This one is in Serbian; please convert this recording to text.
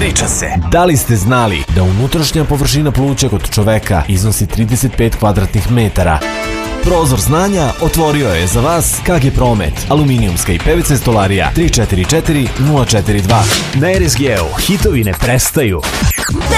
Priča se. Da li ste znali da unutrašnja površina pluća kod čoveka iznosi 35 kvadratnih metara? Prozor znanja otvorio je za vas KG Promet, aluminijumska i PVC stolarija 344 042. Na RSG-u hitovi ne prestaju.